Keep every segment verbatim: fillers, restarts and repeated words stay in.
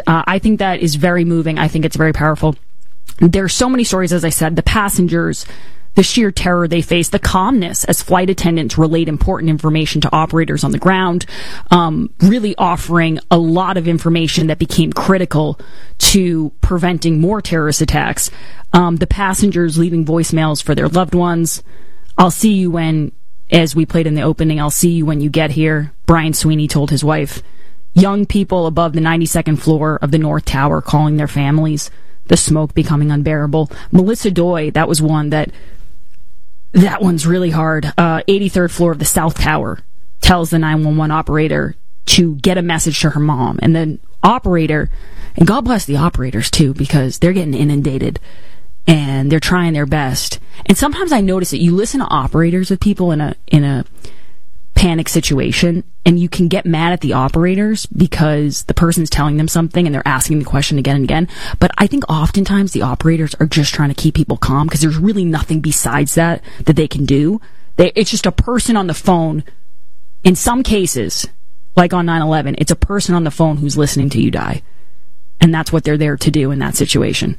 Uh, I think that is very moving. I think it's very powerful. There's so many stories, as I said, the passengers, the sheer terror they face, the calmness as flight attendants relate important information to operators on the ground, um, really offering a lot of information that became critical to preventing more terrorist attacks. Um, the passengers leaving voicemails for their loved ones. I'll see you when, as we played in the opening, I'll see you when you get here, Brian Sweeney told his wife. Young people above the ninety-second floor of the North Tower calling their families, the smoke becoming unbearable. Melissa Doi, that was one that, that one's really hard. Uh, eighty-third floor of the South Tower tells the nine one one operator to get a message to her mom. And the operator, and God bless the operators too, because they're getting inundated and they're trying their best. And sometimes I notice that you listen to operators with people in a, in a panic situation, and you can get mad at the operators because the person's telling them something and they're asking the question again and again. But I think oftentimes the operators are just trying to keep people calm because there's really nothing besides that that they can do. They, it's just a person on the phone. In some cases, like on nine eleven, it's a person on the phone who's listening to you die. And that's what they're there to do in that situation.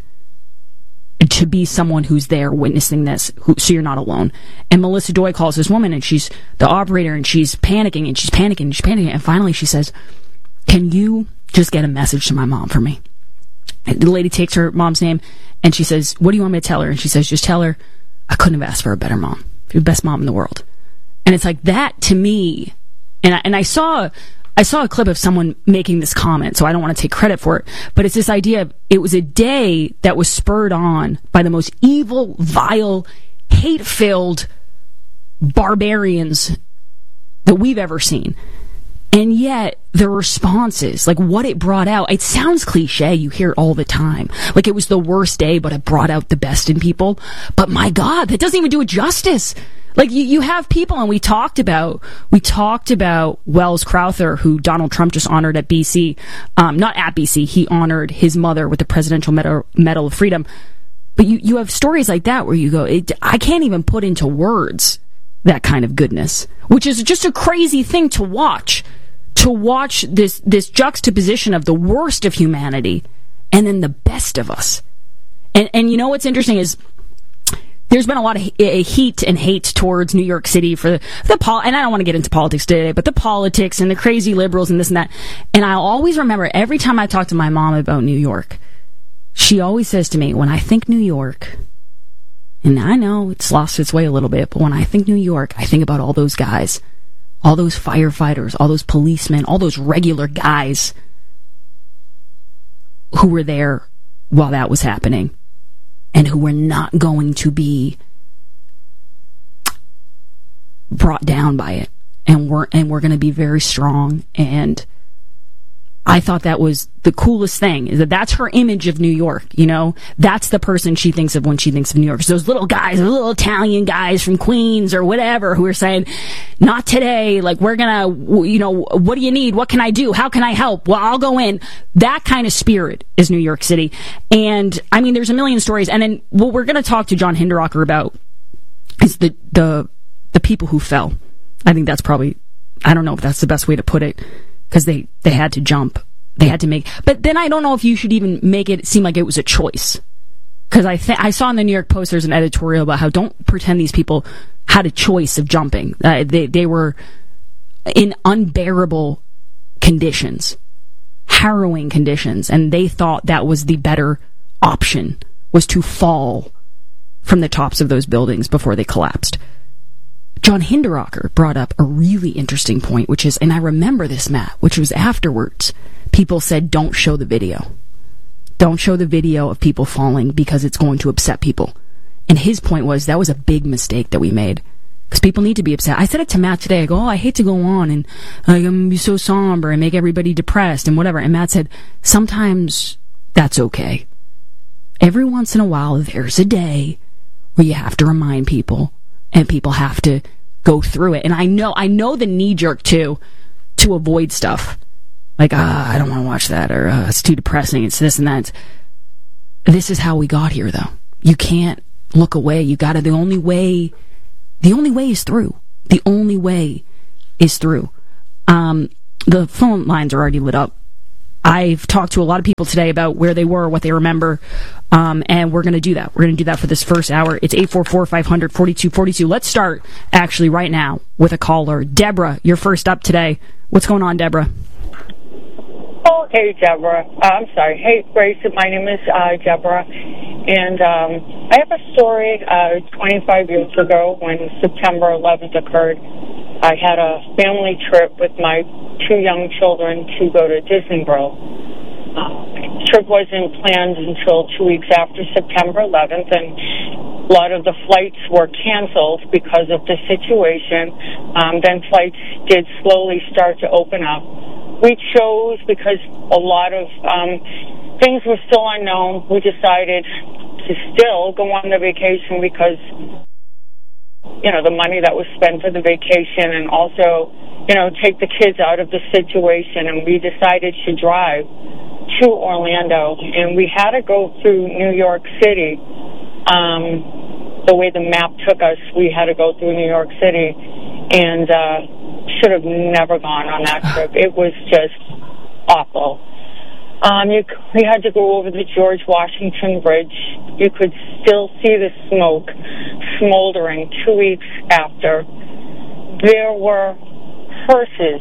To be someone who's there witnessing this, who, so you're not alone. And Melissa Doi calls this woman, and she's the operator, and she's panicking, and she's panicking, and she's panicking, and finally she says, "Can you just get a message to my mom for me?" And the lady takes her mom's name, and she says, "What do you want me to tell her?" And she says, "Just tell her I couldn't have asked for a better mom. You're the best mom in the world." And it's like that to me, and I, and I saw... I saw a clip of someone making this comment, so I don't want to take credit for it, but it's this idea of it was a day that was spurred on by the most evil, vile, hate-filled barbarians that we've ever seen. And yet, the responses, like what it brought out, it sounds cliche, you hear it all the time. Like it was the worst day, but it brought out the best in people. But my God, that doesn't even do it justice. Like, you, you have people, and we talked about, we talked about Wells Crowther, who Donald Trump just honored at B C, um, not at B C, he honored his mother with the Presidential Medal, Medal of Freedom. But you, you have stories like that where you go, it, I can't even put into words that kind of goodness, which is just a crazy thing to watch, to watch this, this juxtaposition of the worst of humanity and then the best of us. And, and you know what's interesting is, there's been a lot of heat and hate towards New York City for the, the pol- and I don't want to get into politics today, but the politics and the crazy liberals and this and that. And I'll always remember every time I talk to my mom about New York, she always says to me, when I think New York, and I know it's lost its way a little bit, but when I think New York, I think about all those guys, all those firefighters, all those policemen, all those regular guys who were there while that was happening. And who were not going to be brought down by it. And we're, and we're going to be very strong. And I thought that was the coolest thing, is that that's her image of New York, you know? That's the person she thinks of when she thinks of New York. It's those little guys, those little Italian guys from Queens or whatever, who are saying, not today, like, we're gonna, you know, what do you need? What can I do? How can I help? Well, I'll go in. That kind of spirit is New York City. And, I mean, there's a million stories. And then what we're gonna talk to John Hinderaker about is the, the, the people who fell. I think that's probably, I don't know if that's the best way to put it, because they, they had to jump. They had to make, but then I don't know if you should even make it seem like it was a choice. Because I th- I saw in the New York Post there's an editorial about how don't pretend these people had a choice of jumping. Uh, they they were in unbearable conditions, harrowing conditions, and they thought that was the better option, was to fall from the tops of those buildings before they collapsed. John Hinderaker brought up a really interesting point, which is, and I remember this, Matt, which was afterwards, people said, don't show the video. Don't show the video of people falling because it's going to upset people. And his point was, that was a big mistake that we made. Because people need to be upset. I said it to Matt today. I go, oh, I hate to go on and like, I'm going to be so somber and make everybody depressed and whatever. And Matt said, sometimes that's okay. Every once in a while, there's a day where you have to remind people, and people have to go through it. And I know, I know the knee jerk too, to avoid stuff. Like, ah, I don't want to watch that, or uh, it's too depressing, it's this and that. This is how we got here, though. You can't look away. You gotta, the only way, the only way is through. The only way is through. Um, the phone lines are already lit up. I've talked to a lot of people today about where they were, what they remember, um, and we're going to do that. We're going to do that for this first hour. It's eight four four, five hundred, forty-two forty-two. Let's start, actually, right now with a caller. Deborah, you're first up today. What's going on, Deborah? Oh, hey, Deborah. Uh, I'm sorry. Hey, Grace. My name is uh, Deborah, and um, I have a story. Uh, twenty-five years ago, when September eleventh occurred, I had a family trip with my two young children to go to Disney World. Uh, the trip wasn't planned until two weeks after September eleventh, and a lot of the flights were canceled because of the situation. Um, then flights did slowly start to open up. We chose, because a lot of um, things were still unknown, we decided to still go on the vacation because, you know, the money that was spent for the vacation, and also, you know, take the kids out of the situation. And we decided to drive to Orlando, and we had to go through New York City. Um, the way the map took us, we had to go through New York City, and uh, should have never gone on that trip. It was just awful. Um, you, we had to go over the George Washington Bridge. You could still see the smoke smoldering two weeks after. There were hearses,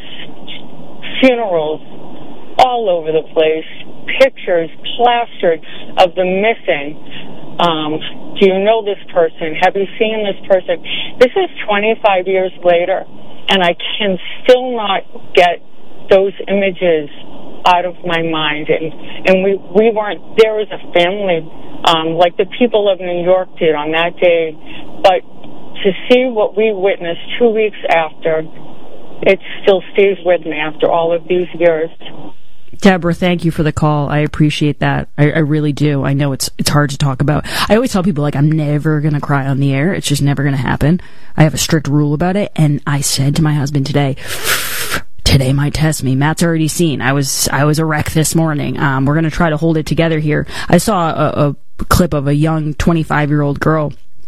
funerals all over the place, pictures plastered of the missing. Um, do you know this person? Have you seen this person? This is twenty-five years later, and I can still not get those images out of my mind. And, and we, we weren't there as a family, um, like the people of New York did on that day. But to see what we witnessed two weeks after, it still stays with me after all of these years. Deborah, thank you for the call. I appreciate that. I, I really do. I know it's it's hard to talk about. I always tell people, like, I'm never going to cry on the air. It's just never going to happen. I have a strict rule about it. And I said to my husband today, today might test me. Matt's already seen. I was I was a wreck this morning. Um, we're going to try to hold it together here. I saw a, a clip of a young twenty-five-year-old girl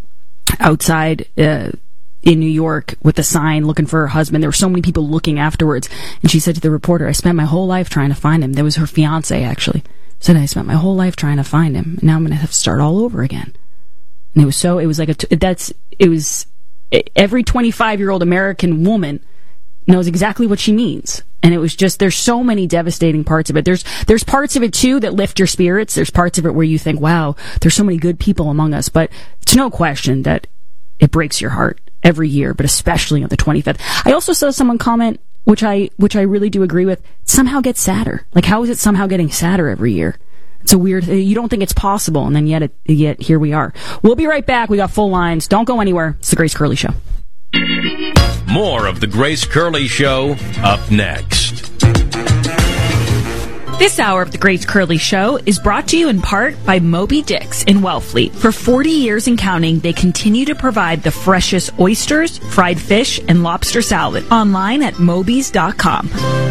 outside uh in New York with a sign looking for her husband. There were so many people looking afterwards. And she said to the reporter, I spent my whole life trying to find him. That was her fiance, actually. Said, I spent my whole life trying to find him. And now I'm going to have to start all over again. And it was so, it was like a, t- that's, it was, every twenty-five-year-old American woman knows exactly what she means. And it was just, there's so many devastating parts of it. There's, there's parts of it, too, that lift your spirits. There's parts of it where you think, wow, there's so many good people among us. But it's no question that it breaks your heart every year, but especially on the twenty-fifth. I also saw someone comment, which I which I really do agree with, somehow gets sadder. Like, how is it somehow getting sadder every year? It's a weird, you don't think it's possible, and then yet it, yet here we are. We'll be right back. We got full lines. Don't go anywhere. It's the Grace Curley Show. More of the Grace Curley Show up next. This hour of the Grace Curley Show is brought to you in part by Moby Dick's in Wellfleet. For forty years and counting, they continue to provide the freshest oysters, fried fish, and lobster salad. Online at mobies dot com.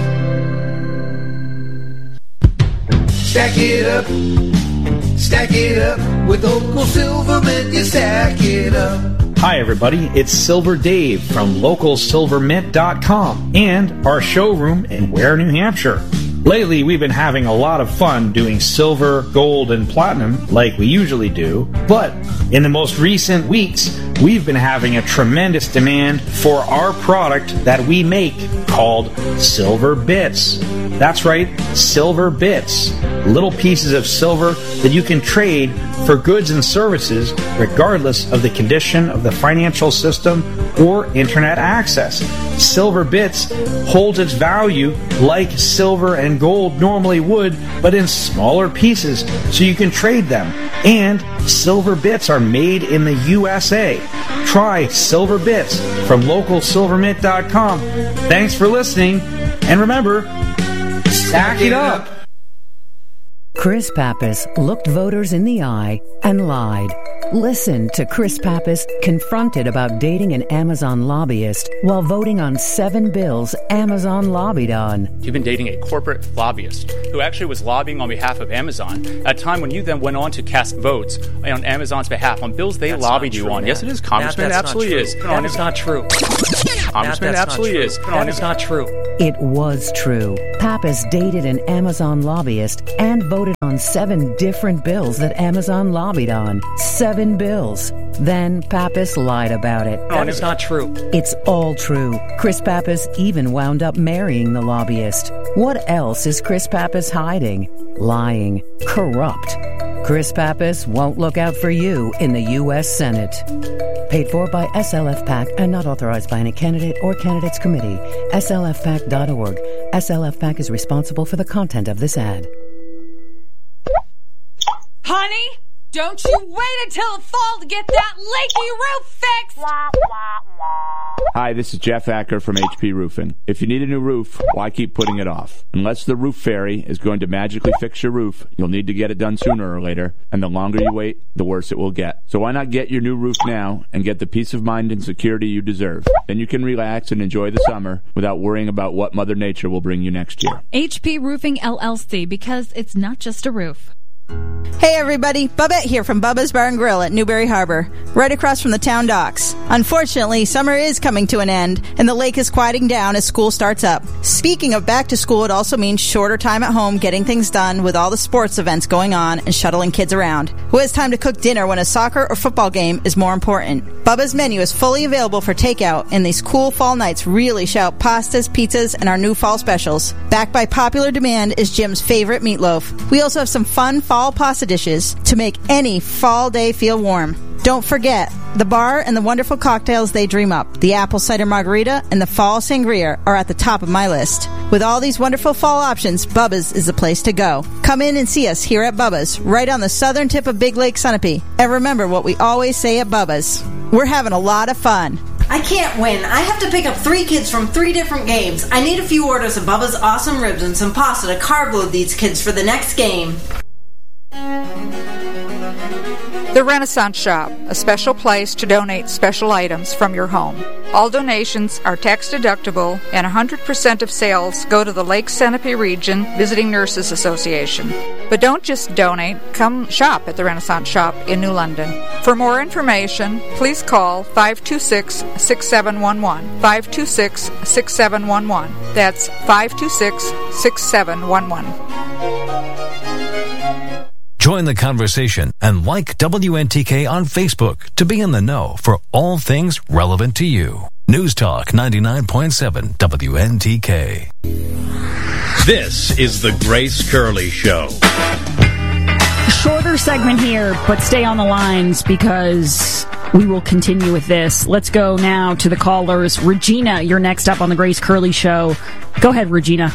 Stack it up, stack it up, with local Silvermint, you stack it up. Hi everybody, it's Silver Dave from local silver mint dot com and our showroom in Ware, New Hampshire. Lately, we've been having a lot of fun doing silver, gold, and platinum like we usually do, but in the most recent weeks, we've been having a tremendous demand for our product that we make called Silver Bits. That's right, Silver Bits. Little pieces of silver that you can trade for goods and services regardless of the condition of the financial system or internet access. Silver Bits holds its value like silver and gold normally would, but in smaller pieces so you can trade them. And Silver Bits are made in the U S A. Try Silver Bits from local silver mint dot com. Thanks for listening, and remember, stack it up. Chris Pappas looked voters in the eye and lied. Listen to Chris Pappas confronted about dating an Amazon lobbyist while voting on seven bills Amazon lobbied on. You've been dating a corporate lobbyist who actually was lobbying on behalf of Amazon at a time when you then went on to cast votes on Amazon's behalf on bills they that's lobbied true, you on. man. Yes, it is, Congressman. Matt, it absolutely is. That is not true. Congressman. It absolutely is. That is not true. It was true. Pappas dated an Amazon lobbyist and voted on seven different bills that Amazon lobbied on. Seven bills. Then Pappas lied about it. That is not true. It's all true. Chris Pappas even wound up marrying the lobbyist. What else is Chris Pappas hiding? Lying. Corrupt. Chris Pappas won't look out for you in the U S Senate. Paid for by S L F PAC and not authorized by any candidate or candidates committee. S L F pac dot org. S L F PAC is responsible for the content of this ad. Honey, don't you wait until the fall to get that leaky roof fixed! Hi, this is Jeff Acker from H P Roofing. If you need a new roof, why keep putting it off? Unless the roof fairy is going to magically fix your roof, you'll need to get it done sooner or later, and the longer you wait, the worse it will get. So why not get your new roof now and get the peace of mind and security you deserve? Then you can relax and enjoy the summer without worrying about what Mother Nature will bring you next year. H P Roofing L L C, because it's not just a roof. Hey everybody, Bubette here from Bubba's Bar and Grill at Newberry Harbor, right across from the town docks. Unfortunately, summer is coming to an end, and the lake is quieting down as school starts up. Speaking of back to school, it also means shorter time at home getting things done with all the sports events going on and shuttling kids around. Who has time to cook dinner when a soccer or football game is more important? Bubba's menu is fully available for takeout, and these cool fall nights really shout pastas, pizzas, and our new fall specials. Backed by popular demand is Jim's favorite meatloaf. We also have some fun fall pasta dishes to make any fall day feel warm. Don't forget, the bar and the wonderful cocktails they dream up, the apple cider margarita and the fall sangria, are at the top of my list. With all these wonderful fall options, Bubba's is the place to go. Come in and see us here at Bubba's, right on the southern tip of Big Lake Sunapee. And remember what we always say at Bubba's: we're having a lot of fun. I can't win. I have to pick up three kids from three different games. I need a few orders of Bubba's awesome ribs and some pasta to carb load these kids for the next game. The Renaissance Shop, a special place to donate special items from your home. All donations are tax deductible, and one hundred percent of sales go to the Lake Sunapee Region Visiting Nurses Association. But don't just donate, come shop at the Renaissance Shop in New London. For more information, please call five two six, six seven one one, five two six, six seven one one. That's five two six, six seven one one. Join the conversation and like W N T K on Facebook to be in the know for all things relevant to you. News Talk ninety-nine point seven W N T K. This is the Grace Curley Show. Shorter segment here, but stay on the lines because we will continue with this. Let's go now to the callers. Regina, you're next up on the Grace Curley Show. Go ahead, Regina.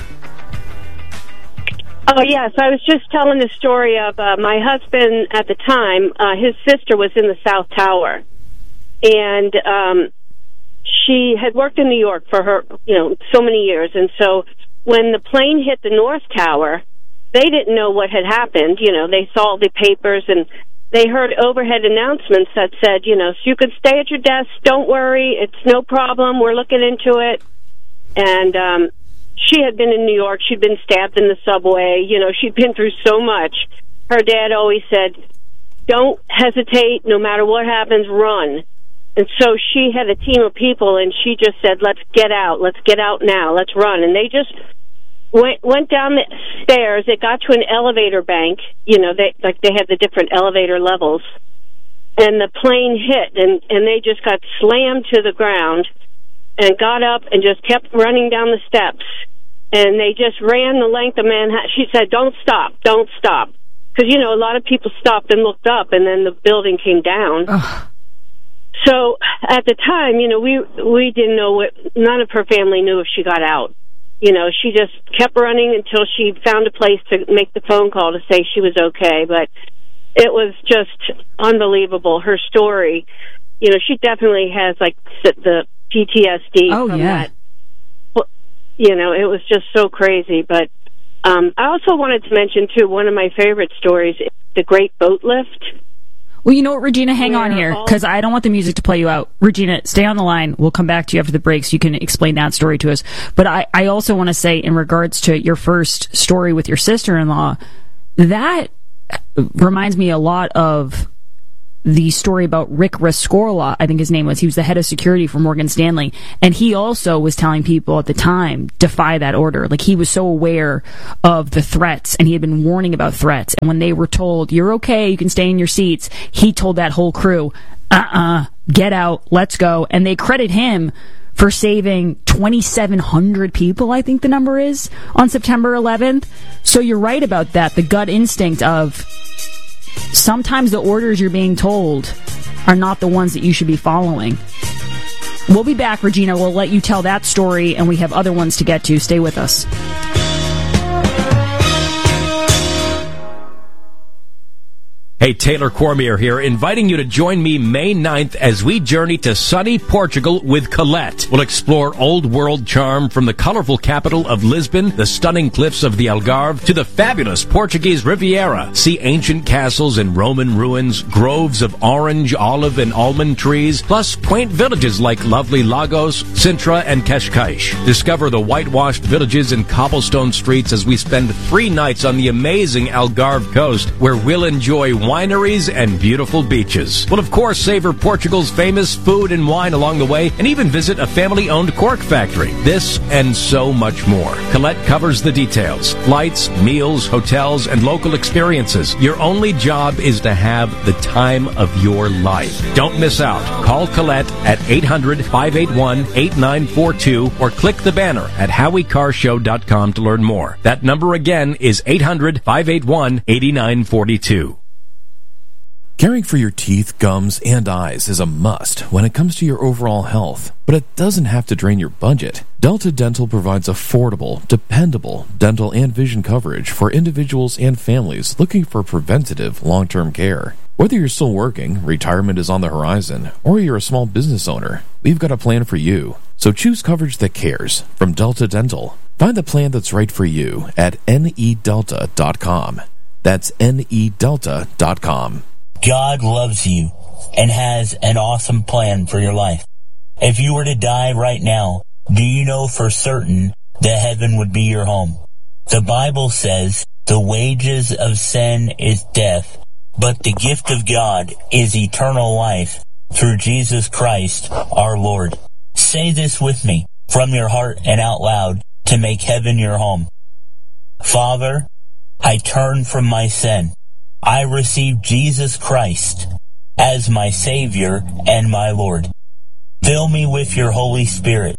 Oh, yes. I was just telling the story of uh, my husband at the time. Uh, his sister was in the South Tower, and um, she had worked in New York for her, you know, so many years. And so when the plane hit the North Tower, they didn't know what had happened. You know, they saw the papers, and they heard overhead announcements that said, you know, so you can stay at your desk. Don't worry. It's no problem. We're looking into it. And um she had been in New York. She'd been stabbed in the subway. You know, she'd been through so much. Her dad always said, don't hesitate. No matter what happens, run. And so she had a team of people, and she just said, let's get out. Let's get out now. Let's run. And they just went went down the stairs. It got to an elevator bank. You know, they like they had the different elevator levels. And the plane hit, and, and they just got slammed to the ground and got up and just kept running down the steps. And they just ran the length of Manhattan. She said, don't stop, don't stop. Because, you know, a lot of people stopped and looked up, and then the building came down. Ugh. So at the time, you know, we we didn't know what, none of her family knew if she got out. You know, she just kept running until she found a place to make the phone call to say she was okay. But it was just unbelievable, her story. You know, she definitely has, like, the P T S D oh, from yeah. that. You know, it was just so crazy. But um, I also wanted to mention, too, one of my favorite stories, the Great Boat Lift. Well, you know what, Regina? Hang on here, because I don't want the music to play you out. Regina, stay on the line. We'll come back to you after the break so you can explain that story to us. But I, I also want to say, in regards to your first story with your sister-in-law, that reminds me a lot of the story about Rick Rescorla, I think his name was. He was the head of security for Morgan Stanley. And he also was telling people at the time, defy that order. Like, he was so aware of the threats, and he had been warning about threats. And when they were told, you're okay, you can stay in your seats, he told that whole crew, uh-uh, get out, let's go. And they credit him for saving twenty-seven hundred people, I think the number is, on September eleventh. So you're right about that, the gut instinct of sometimes the orders you're being told are not the ones that you should be following. We'll be back, Regina. We'll let you tell that story, and we have other ones to get to. Stay with us. Hey, Taylor Cormier here, inviting you to join me May ninth as we journey to sunny Portugal with Colette. We'll explore old world charm from the colorful capital of Lisbon, the stunning cliffs of the Algarve, to the fabulous Portuguese Riviera. See ancient castles and Roman ruins, groves of orange, olive, and almond trees, plus quaint villages like lovely Lagos, Sintra, and Cascais. Discover the whitewashed villages and cobblestone streets as we spend three nights on the amazing Algarve coast, where we'll enjoy wineries and beautiful beaches. We'll, of course, savor Portugal's famous food and wine along the way, and even visit a family-owned cork factory. This and so much more. Colette covers the details. Flights, meals, hotels, and local experiences. Your only job is to have the time of your life. Don't miss out. Call Colette at eight hundred, five eight one, eight nine four two or click the banner at howie car show dot com to learn more. That number again is eight hundred, five eight one, eight nine four two. Caring for your teeth, gums, and eyes is a must when it comes to your overall health, but it doesn't have to drain your budget. Delta Dental provides affordable, dependable dental and vision coverage for individuals and families looking for preventative long-term care. Whether you're still working, retirement is on the horizon, or you're a small business owner, we've got a plan for you. So choose coverage that cares from Delta Dental. Find the plan that's right for you at N E delta dot com. That's N E delta dot com. God loves you and has an awesome plan for your life. If you were to die right now, do you know for certain that heaven would be your home? The Bible says the wages of sin is death, but the gift of God is eternal life through Jesus Christ our Lord. Say this with me from your heart and out loud to make heaven your home. Father, I turn from my sin. I receive Jesus Christ as my Savior and my Lord. Fill me with your Holy Spirit.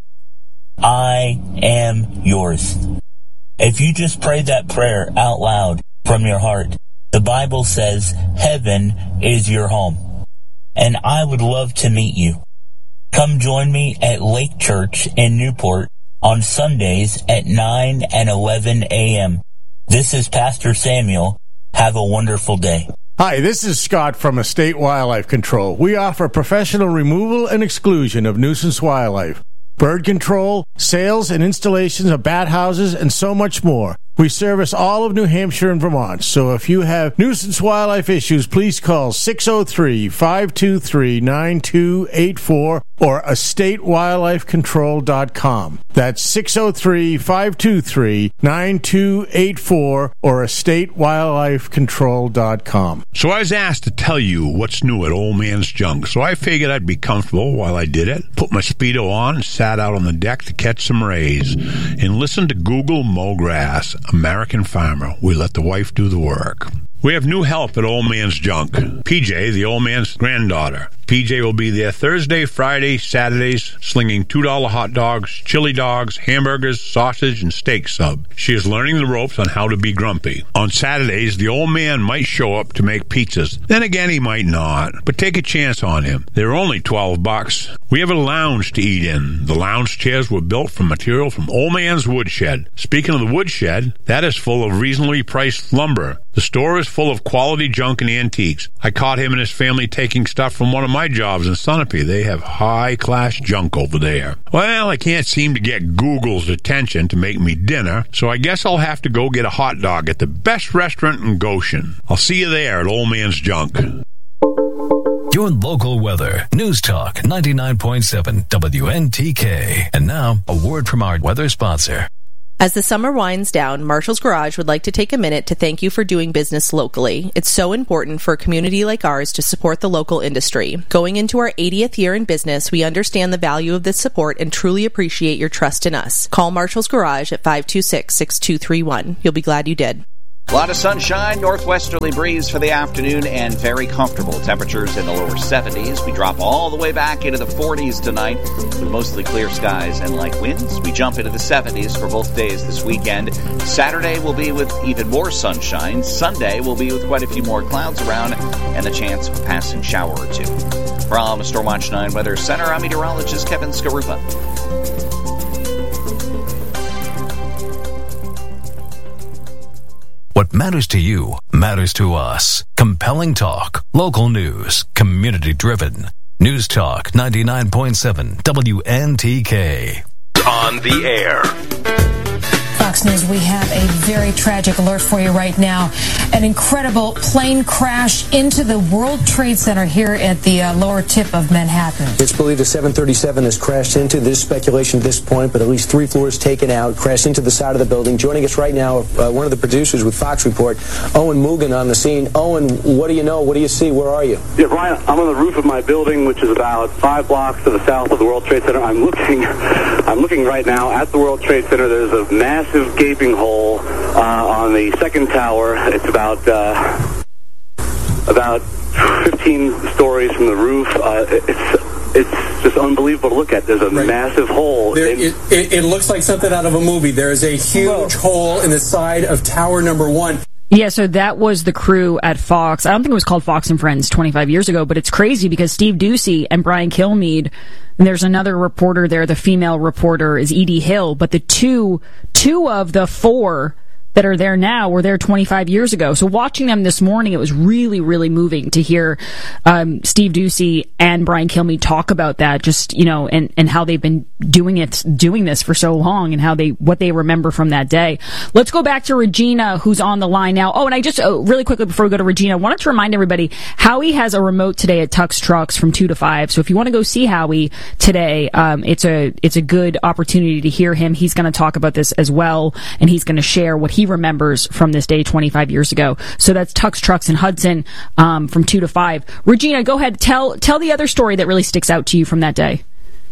I am yours. If you just pray that prayer out loud from your heart, the Bible says heaven is your home. And I would love to meet you. Come join me at Lake Church in Newport on Sundays at nine and eleven a.m. This is Pastor Samuel. Have a wonderful day. Hi, this is Scott from Estate Wildlife Control. We offer professional removal and exclusion of nuisance wildlife, bird control, sales and installations of bat houses, and so much more. We service all of New Hampshire and Vermont, so if you have nuisance wildlife issues, please call six oh three, five two three, nine two eight four or estate wildlife control dot com. That's six oh three, five two three, nine two eight four or estate wildlife control dot com. So I was asked to tell you what's new at Old Man's Junk, so I figured I'd be comfortable while I did it. Put my Speedo on and sat out on the deck to catch some rays and listen to Google Mow Grass, American Farmer. We let the wife do the work. We have new help at Old Man's Junk. P J, the old man's granddaughter. P J will be there Thursday, Friday, Saturdays, slinging two dollar hot dogs, chili dogs, hamburgers, sausage, and steak sub. She is learning the ropes on how to be grumpy. On Saturdays, the old man might show up to make pizzas. Then again, he might not. But take a chance on him. They're only twelve bucks. We have a lounge to eat in. The lounge chairs were built from material from Old Man's Woodshed. Speaking of the woodshed, that is full of reasonably priced lumber. The store is full of quality junk and antiques. I caught him and his family taking stuff from one of my jobs in Sunapee. They have high-class junk over there. Well, I can't seem to get Google's attention to make me dinner, so I guess I'll have to go get a hot dog at the best restaurant in Goshen. I'll see you there at Old Man's Junk. Your local weather. News Talk ninety-nine point seven W N T K. And now, a word from our weather sponsor. As the summer winds down, Marshall's Garage would like to take a minute to thank you for doing business locally. It's so important for a community like ours to support the local industry. Going into our eightieth year in business, we understand the value of this support and truly appreciate your trust in us. Call Marshall's Garage at five two six, six two three one. You'll be glad you did. A lot of sunshine, northwesterly breeze for the afternoon, and very comfortable temperatures in the lower seventies. We drop all the way back into the forties tonight with mostly clear skies and light winds. We jump into the seventies for both days this weekend. Saturday will be with even more sunshine. Sunday will be with quite a few more clouds around and the chance of a passing shower or two. From Stormwatch nine Weather Center, I'm meteorologist Kevin Skarupa. What matters to you matters to us. Compelling talk, local news, community-driven. News Talk ninety-nine point seven W N T K. On the air. Fox News, we have a very tragic alert for you right now. An incredible plane crash into the World Trade Center here at the uh, lower tip of Manhattan. It's believed a seven thirty-seven has crashed into. There's speculation at this point, but at least three floors taken out, crashed into the side of the building. Joining us right now, uh, one of the producers with Fox Report, Owen Mugen on the scene. Owen, what do you know? What do you see? Where are you? Yeah, Brian, I'm on the roof of my building, which is about five blocks to the south of the World Trade Center. I'm looking, I'm looking right now at the World Trade Center. There's a massive gaping hole uh, on the second tower. It's about uh, about fifteen stories from the roof. Uh, it's it's just unbelievable to look at. There's a right. massive hole. There, in- it, it, it looks like something out of a movie. There is a huge Whoa. hole in the side of tower number one. Yeah, so that was the crew at Fox. I don't think it was called Fox and Friends twenty-five years ago, but it's crazy because Steve Doocy and Brian Kilmeade, and there's another reporter there, the female reporter is Edie Hill, but the two, two of the four that are there now were there twenty-five years ago. So watching them this morning, it was really, really moving to hear um, Steve Doocy and Brian Kilmeade talk about that, just, you know, and, and how they've been doing it, doing this for so long and how they, what they remember from that day. Let's go back to Regina, who's on the line now. Oh, and I just, oh, really quickly before we go to Regina, I wanted to remind everybody, Howie has a remote today at Tux Trucks from two to five. So if you want to go see Howie today, um, it's a, it's a good opportunity to hear him. He's going to talk about this as well, and he's going to share what he remembers from this day twenty-five years ago. So that's Tux Trucks in Hudson, um, from two to five. Regina, go ahead. Tell, tell the other story that really sticks out to you from that day.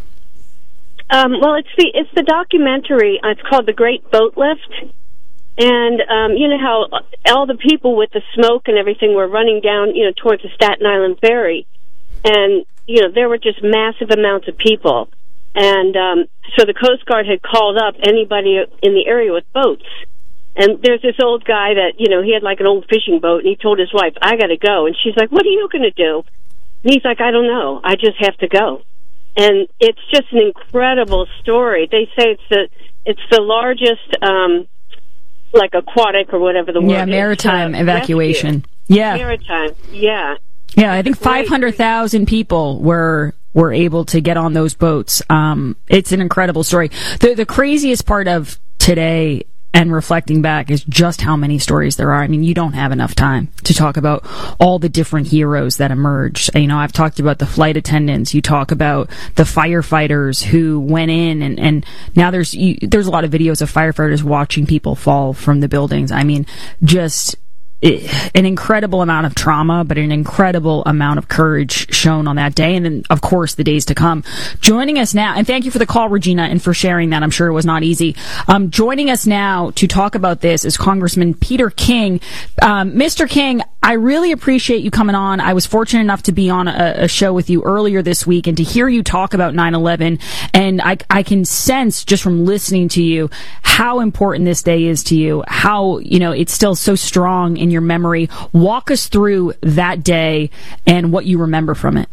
Um, well, it's the it's the documentary. Uh, it's called The Great Boat Lift, and um, you know how all the people with the smoke and everything were running down, you know, towards the Staten Island ferry, and you know there were just massive amounts of people, and um, so the Coast Guard had called up anybody in the area with boats, and there's this old guy that you know he had like an old fishing boat, and he told his wife, "I got to go," and she's like, "What are you going to do?" And he's like, "I don't know. I just have to go." And it's just an incredible story. They say it's the it's the largest, um, like aquatic or whatever the word yeah, is. maritime uh, evacuation. Rescue. Yeah, maritime. Yeah, yeah. I think five hundred thousand people were were able to get on those boats. Um, it's an incredible story. The the craziest part of today and reflecting back is just how many stories there are. I mean, you don't have enough time to talk about all the different heroes that emerged. You know, I've talked about the flight attendants. You talk about the firefighters who went in, and, and now there's you, there's a lot of videos of firefighters watching people fall from the buildings. I mean, just an incredible amount of trauma, but an incredible amount of courage shown on that day, and then, of course, the days to come. Joining us now, and thank you for the call, Regina, and for sharing that. I'm sure it was not easy. Um, joining us now to talk about this is Congressman Peter King. Um, Mister King, I really appreciate you coming on. I was fortunate enough to be on a, a show with you earlier this week and to hear you talk about nine eleven, and I, I can sense just from listening to you how important this day is to you, how, you know, it's still so strong in your memory. Walk us through that day and what you remember from it.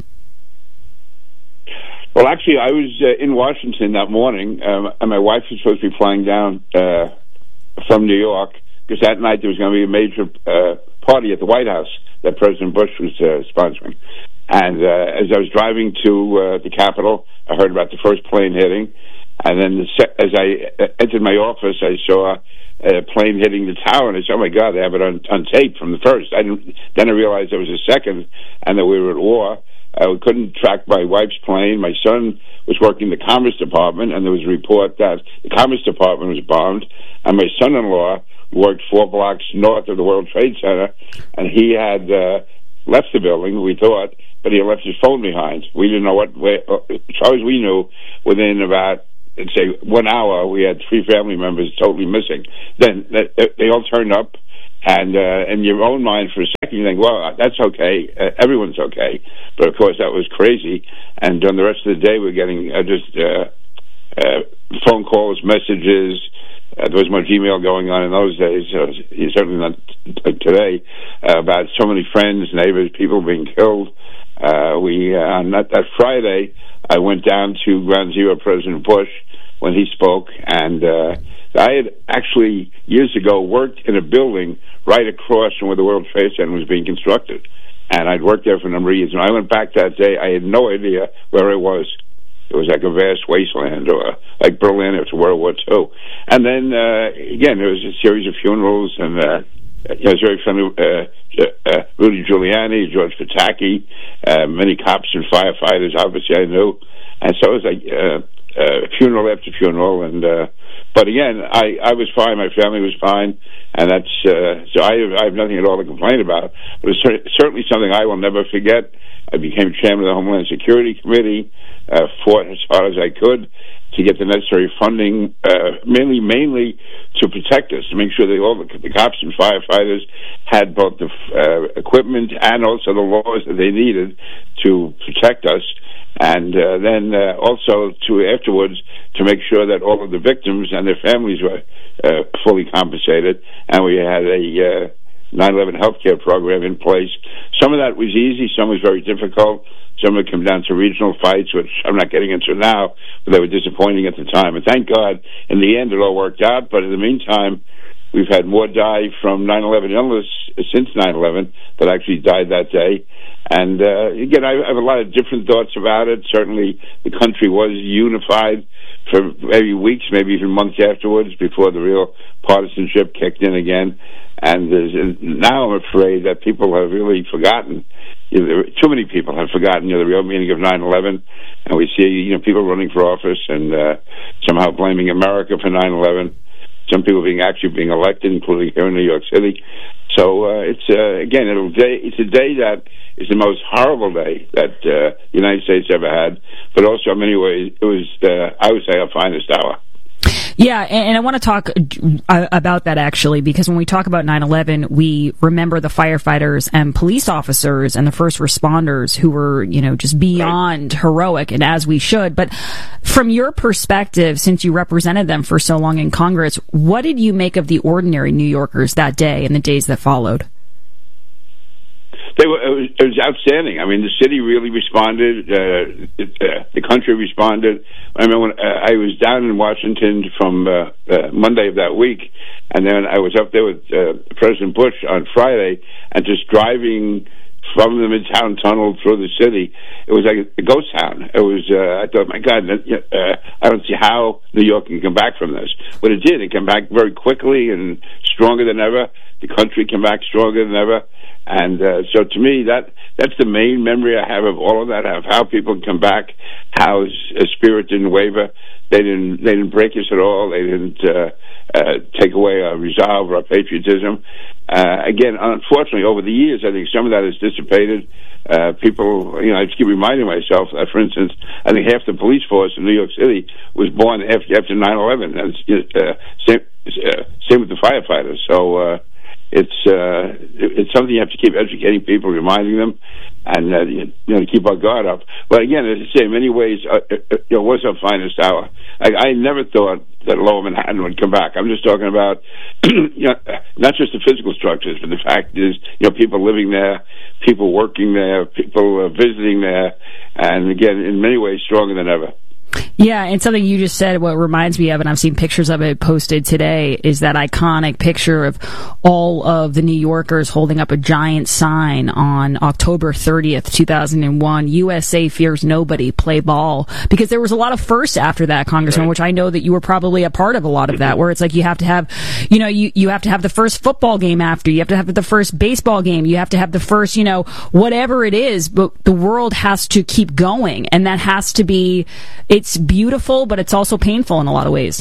Well, actually, I was uh, in Washington that morning, um, and my wife was supposed to be flying down uh, from New York, because that night there was going to be a major uh, party at the White House that President Bush was uh, sponsoring. And uh, as I was driving to uh, the Capitol, I heard about the first plane hitting. And then the se- as I entered my office, I saw a plane hitting the tower, and I said, "Oh my God, they have it on, on tape from the first." I didn't, then I realized there was a second, and that we were at war. Uh, we couldn't track my wife's plane. My son was working in the Commerce Department, and there was a report that the Commerce Department was bombed, and my son-in-law worked four blocks north of the World Trade Center, and he had uh, left the building, we thought, but he had left his phone behind. We didn't know what way, as far as we knew, within about, let's say, one hour, we had three family members totally missing. Then they all turned up, and uh, in your own mind for a second, you think, well, that's okay, uh, everyone's okay. But, of course, that was crazy, and on the rest of the day, we're getting uh, just uh, uh, phone calls, messages. Uh, there was much email going on in those days, uh, certainly not t- today, uh, about so many friends, neighbors, people being killed. Uh, we uh, on that, that Friday, I went down to Ground Zero, President Bush, when he spoke, and uh, I had actually, years ago, worked in a building right across from where the World Trade Center was being constructed, and I'd worked there for a number of years. When I went back that day, I had no idea where I was. It was like a vast wasteland, or like Berlin after World War Two. And then, uh, again, there was a series of funerals, and uh, you know, it was very funny. Uh, uh, Rudy Giuliani, George Pataki, uh, many cops and firefighters, obviously I knew. And so it was like uh, uh, funeral after funeral. And uh, But again, I, I was fine, my family was fine, and that's uh, so I have, I have nothing at all to complain about. But it's cer- certainly something I will never forget. I became chairman of the Homeland Security Committee, uh, fought as hard as I could to get the necessary funding, uh, mainly mainly to protect us, to make sure that all the, the cops and firefighters had both the uh, equipment and also the laws that they needed to protect us, and uh, then uh, also to afterwards to make sure that all of the victims and their families were uh, fully compensated, and we had a uh, nine eleven healthcare program in place. Some of that was easy, some was very difficult. Some of it came down to regional fights, which I'm not getting into now, but they were disappointing at the time. And thank God, in the end, it all worked out. But in the meantime, we've had more die from nine eleven illness since nine eleven that actually died that day. And uh, again, I have a lot of different thoughts about it. Certainly, the country was unified for maybe weeks, maybe even months afterwards, before the real partisanship kicked in again. And there's, now I'm afraid that people have really forgotten. You know, too many people have forgotten, you know, the real meaning of nine eleven, and we see, you know, people running for office and uh, somehow blaming America for nine eleven. Some people being actually being elected, including here in New York City. So uh, it's uh, again, it'll day, it's a day that is the most horrible day that uh, the United States ever had, but also in many ways it was, uh, I would say, our finest hour. Yeah, and I want to talk about that, actually, because when we talk about nine eleven, we remember the firefighters and police officers and the first responders who were, you know, just beyond heroic, and as we should. But from your perspective, since you represented them for so long in Congress, what did you make of the ordinary New Yorkers that day and the days that followed? They were, it, was, it was outstanding. I mean, the city really responded. Uh, it, uh, the country responded. I mean, when uh, I was down in Washington from uh, uh, Monday of that week, and then I was up there with uh, President Bush on Friday, and just driving from the Midtown Tunnel through the city, it was like a ghost town. It was. Uh, I thought, my God, uh, I don't see how New York can come back from this. But it did. It came back very quickly and stronger than ever. The country came back stronger than ever. And uh, so, to me, that that's the main memory I have of all of that, of how people come back, how a spirit didn't waver. They didn't they didn't break us at all. They didn't uh, uh, take away our resolve or our patriotism. Uh, again, unfortunately, over the years, I think some of that has dissipated. Uh, people, you know, I just keep reminding myself that, for instance, I think half the police force in New York City was born after after nine eleven. And uh, same uh, same with the firefighters. So. Uh, It's uh, it's something you have to keep educating people, reminding them, and uh, you know, to keep our guard up. But again, as I say, in many ways, uh, it, it was our finest hour. I, I never thought that Lower Manhattan would come back. I'm just talking about, you know, not just the physical structures, but the fact is, you know, people living there, people working there, people uh, visiting there, and again, in many ways, stronger than ever. Yeah, and something you just said, what reminds me of, and I've seen pictures of it posted today, is that iconic picture of all of the New Yorkers holding up a giant sign on October thirtieth, two thousand one, U S A fears nobody, play ball. Because there was a lot of firsts after that, Congressman, right. Which I know that you were probably a part of a lot of that, where it's like you have to have, you know, you, you have to have the first football game after, you have to have the first baseball game, you have to have the first, you know, whatever it is, but the world has to keep going, and that has to be, it's beautiful, but it's also painful in a lot of ways.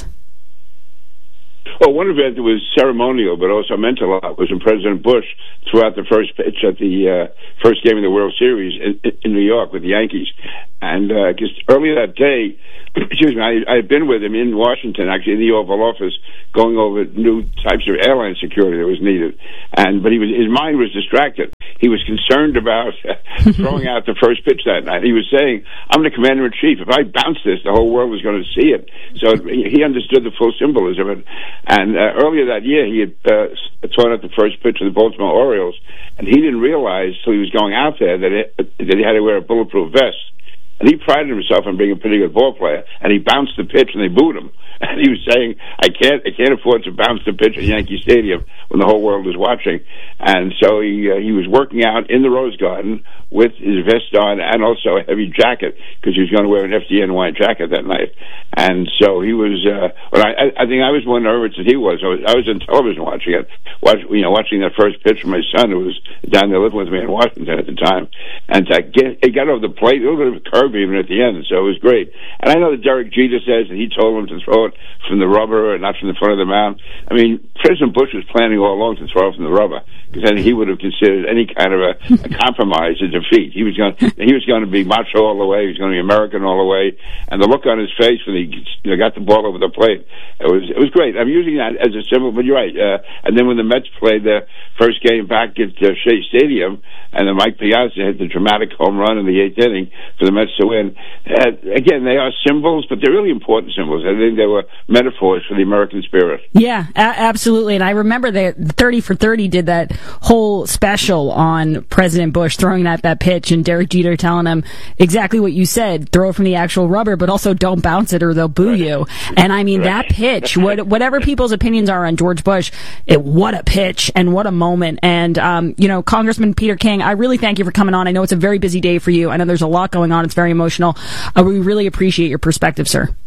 Well, one event that was ceremonial but also meant a lot was when President Bush threw out the first pitch at the uh, first game of the World Series in, in New York with the Yankees. And uh, just earlier that day, excuse me, I, I had been with him in Washington, actually in the Oval Office, going over new types of airline security that was needed. And but he was his mind was distracted. He was concerned about throwing out the first pitch that night. He was saying, "I'm the commander-in-chief. If I bounce this, the whole world was going to see it." So he understood the full symbolism of it. And uh, earlier that year, he had uh, thrown out the first pitch of the Baltimore Orioles, and he didn't realize till he was going out there that, it, that he had to wear a bulletproof vest. And he prided himself on being a pretty good ball player, and he bounced the pitch, and they booed him. And he was saying, I can't I can't afford to bounce the pitch at Yankee Stadium when the whole world is watching. And so he uh, he was working out in the Rose Garden with his vest on and also a heavy jacket, because he was going to wear an F D N Y jacket that night. And so he was, uh, well, I, I think I was more nervous than he was. I was, I was on television watching it, watch, you know, watching that first pitch from my son, who was down there living with me in Washington at the time. And to get, it got over the plate, a little bit of a curve even at the end, so it was great. And I know that Derek Jeter says that he told him to throw it from the rubber and not from the front of the mound. I mean, President Bush was planning all along to throw it from the rubber, because then he would have considered any kind of a, a compromise a defeat. He was going, he was going to be macho all the way. He was going to be American all the way. And the look on his face when he you know, got the ball over the plate, it was it was great. I'm using that as a symbol, but you're right. Uh, and then when the Mets played their first game back at uh, Shea Stadium, and then Mike Piazza hit the dramatic home run in the eighth inning for the Mets to win. Uh, again, they are symbols, but they're really important symbols. I think they were metaphors for the American spirit. Yeah, a- absolutely. And I remember that thirty for thirty did that whole special on President Bush throwing out that pitch, and Derek Jeter telling him exactly what you said, throw it from the actual rubber, but also don't bounce it or they'll boo right. you. And I mean, right. that pitch, what, whatever people's opinions are on George Bush, it, what a pitch and what a moment. And, um, you know, Congressman Peter King, I really thank you for coming on. I know it's a very busy day for you. I know there's a lot going on. It's very emotional. Uh, we really appreciate your perspective, sir.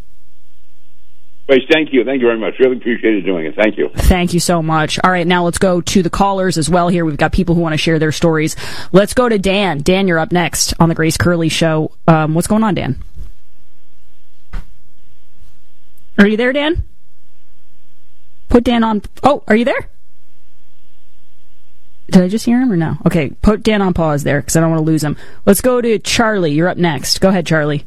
Grace, thank you. Thank you very much. Really appreciated doing it. Thank you. Thank you so much. All right, now let's go to the callers as well here. We've got people who want to share their stories. Let's go to Dan. Dan, you're up next on the Grace Curley Show. Um, what's going on, Dan? Are you there, Dan? Put Dan on... Oh, are you there? Did I just hear him or no? Okay, put Dan on pause there because I don't want to lose him. Let's go to Charlie. You're up next. Go ahead, Charlie.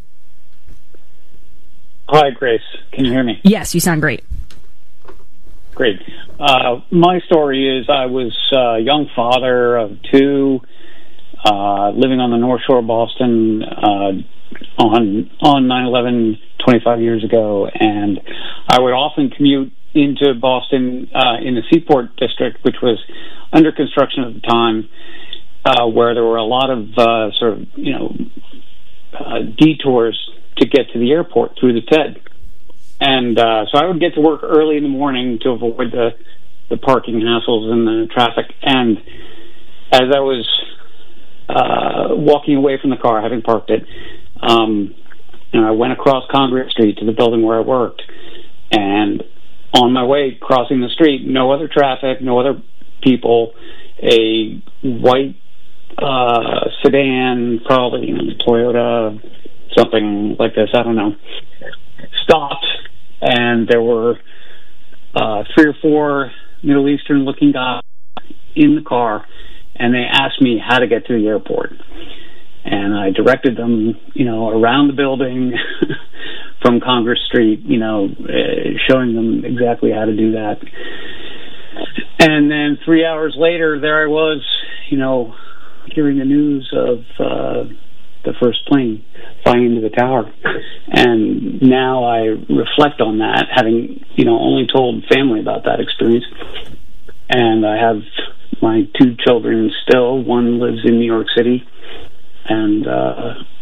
Hi, Grace. Can you hear me? Yes, you sound great. Great. Uh, my story is I was a young father of two, uh, living on the North Shore of Boston uh, on on nine eleven twenty-five years ago, and I would often commute into Boston uh, in the Seaport District, which was under construction at the time, uh, where there were a lot of uh, sort of, you know, uh, detours to get to the airport through the T E D. And uh, so I would get to work early in the morning to avoid the, the parking hassles and the traffic. And as I was uh, walking away from the car, having parked it, um, you know, I went across Congress Street to the building where I worked. And on my way crossing the street, no other traffic, no other people, a white uh, sedan, probably, you know, Toyota, something like this, I don't know, stopped, and there were uh, three or four Middle Eastern looking guys in the car, and they asked me how to get to the airport. And I directed them, you know, around the building from Congress Street, you know, uh, showing them exactly how to do that. And then three hours later, there I was, you know, hearing the news of uh, the first plane flying into the tower. And now I reflect on that, having, you know, only told family about that experience. And I have my two children still. One lives in New York City, and uh,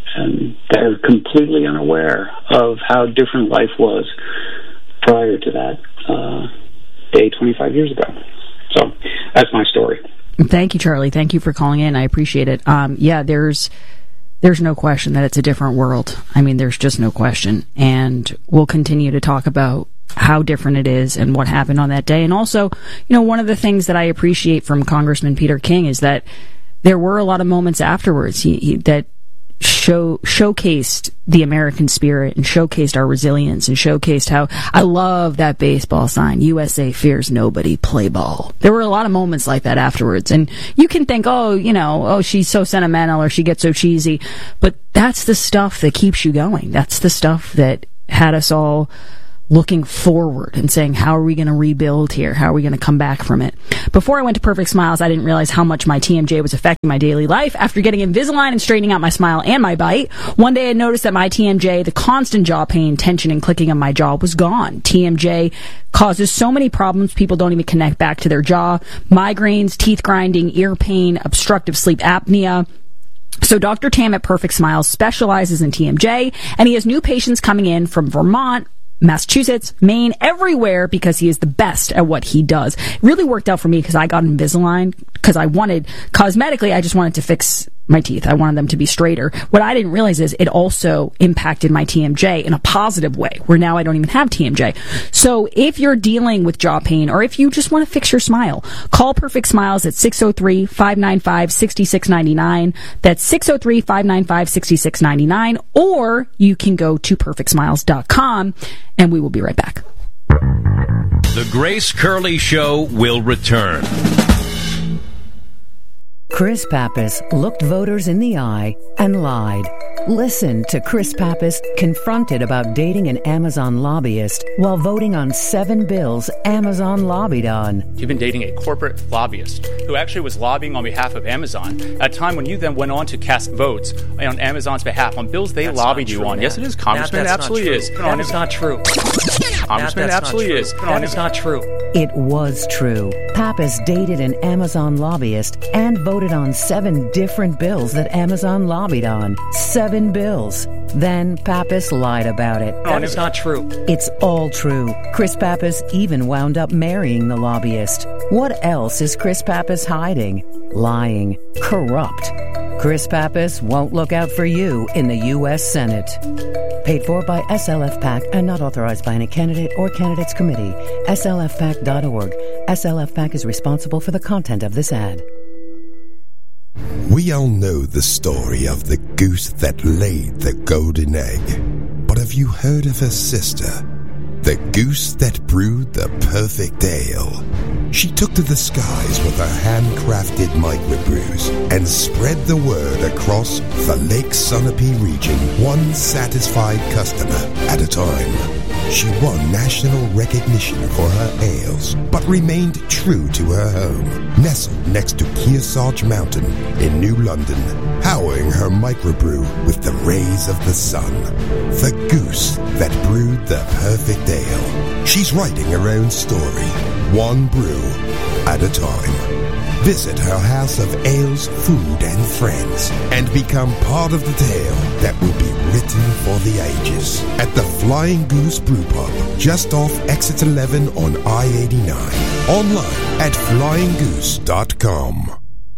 and they're completely unaware of how different life was prior to that uh, day twenty-five years ago. So that's my story. Thank you, Charlie. Thank you for calling in. I appreciate it. Um, yeah, there's there's no question that it's a different world. I mean, there's just no question. And we'll continue to talk about how different it is and what happened on that day. And also, you know, one of the things that I appreciate from Congressman Peter King is that there were a lot of moments afterwards he, he, that show showcased the American spirit and showcased our resilience and showcased how I love that baseball sign, U S A fears nobody, play ball. There were a lot of moments like that afterwards. And you can think, oh, you know, oh, she's so sentimental or she gets so cheesy. But that's the stuff that keeps you going. That's the stuff that had us all looking forward and saying, how are we going to rebuild here? How are we going to come back from it? Before I went to Perfect Smiles, I didn't realize how much my T M J was affecting my daily life. After getting Invisalign and straightening out my smile and my bite, one day I noticed that my T M J, the constant jaw pain, tension, and clicking on my jaw was gone. T M J causes so many problems, people don't even connect back to their jaw. Migraines, teeth grinding, ear pain, obstructive sleep apnea. So Doctor Tam at Perfect Smiles specializes in T M J, and he has new patients coming in from Vermont, Massachusetts, Maine, everywhere, because he is the best at what he does. It really worked out for me because I got Invisalign because I wanted, cosmetically, I just wanted to fix my teeth. I wanted them to be straighter. What I didn't realize is it also impacted my T M J in a positive way, where now I don't even have T M J. So if you're dealing with jaw pain, or if you just want to fix your smile, call Perfect Smiles at six oh three, five nine five, six six nine nine. That's six oh three, five nine five, six six nine nine. Or you can go to perfect smiles dot com, and we will be right back. The Grace Curley Show will return. Chris Pappas looked voters in the eye and lied. Listen to Chris Pappas confronted about dating an Amazon lobbyist while voting on seven bills Amazon lobbied on. You've been dating a corporate lobbyist who actually was lobbying on behalf of Amazon at a time when you then went on to cast votes on Amazon's behalf on bills they that's lobbied you true, on. Matt. Yes, it is, Congressman. Matt, It absolutely is. That is not true. Congressman, Matt, it absolutely not is. That is not true. It was true. Pappas dated an Amazon lobbyist and voted on seven different bills that Amazon lobbied on. Seven bills. Then Pappas lied about it. That is not true. It's all true. Chris Pappas even wound up marrying the lobbyist. What else is Chris Pappas hiding? Lying. Corrupt. Chris Pappas won't look out for you in the U S Senate. Paid for by S L F PAC and not authorized by any candidate or candidates committee. S L F pac dot org. S L F PAC is responsible for the content of this ad. We all know the story of the goose that laid the golden egg. But have you heard of her sister? The goose that brewed the perfect ale. She took to the skies with her handcrafted microbrews and spread the word across the Lake Sunapee region, one satisfied customer at a time. She won national recognition for her ales, but remained true to her home, nestled next to Kearsarge Mountain in New London, powering her microbrew with the rays of the sun. The goose that brewed the perfect ale. She's writing her own story, one brew at a time. Visit her house of ales, food, and friends, and become part of the tale that will be written for the ages at the Flying Goose Brew Pub, just off Exit eleven on I eighty-nine. Online at flying goose dot com.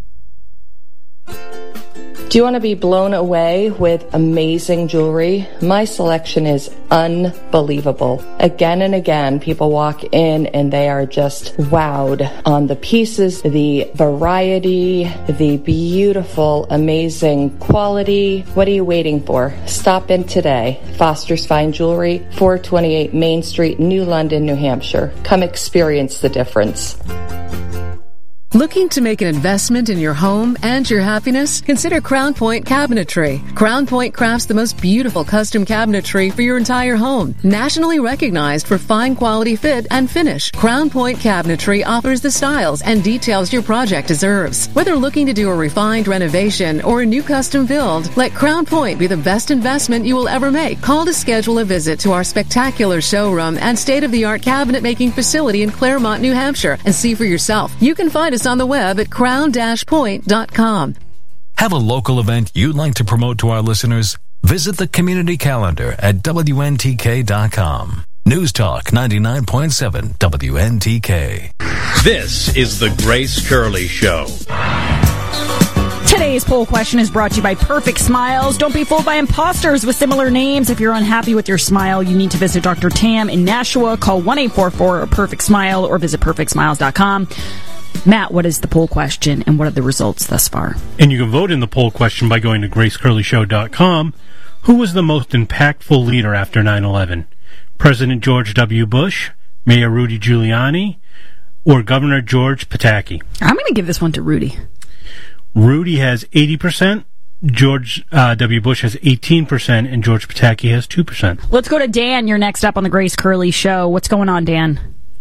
Do you want to be blown away with amazing jewelry? My selection is unbelievable. Again and again, people walk in and they are just wowed on the pieces, the variety, the beautiful, amazing quality. What are you waiting for? Stop in today. Foster's Fine Jewelry, four twenty-eight Main Street, New London, New Hampshire. Come experience the difference. Looking to make an investment in your home and your happiness? Consider Crown Point Cabinetry. Crown Point crafts the most beautiful custom cabinetry for your entire home. Nationally recognized for fine quality fit and finish, Crown Point Cabinetry offers the styles and details your project deserves. Whether looking to do a refined renovation or a new custom build, let Crown Point be the best investment you will ever make. Call to schedule a visit to our spectacular showroom and state-of-the-art cabinet making facility in Claremont, New Hampshire, and see for yourself. You can find us on the web at crown dash point dot com. Have a local event you'd like to promote to our listeners? Visit the community calendar at W N T K dot com. News Talk ninety-nine point seven W N T K. This is the Grace Curley Show. Today's poll question is brought to you by Perfect Smiles. Don't be fooled by imposters with similar names. If you're unhappy with your smile, you need to visit Doctor Tam in Nashua. Call one eight four four perfect smile or visit perfect smiles dot com. Matt, what is the poll question and what are the results thus far? And you can vote in the poll question by going to grace curley show dot com. Who was the most impactful leader after nine eleven? President George W. Bush, Mayor Rudy Giuliani, or Governor George Pataki? I'm going to give this one to Rudy. Rudy has eighty percent, George uh, W. Bush has eighteen percent, and George Pataki has two percent. Let's go to Dan. You're next up on the Grace Curley Show. What's going on, Dan?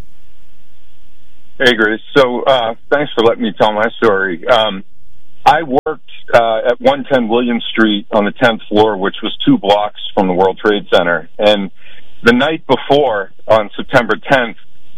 Hey, Grace. So uh, thanks for letting me tell my story. Um, I worked uh, at one ten William Street on the tenth floor, which was two blocks from the World Trade Center. And the night before, on September tenth,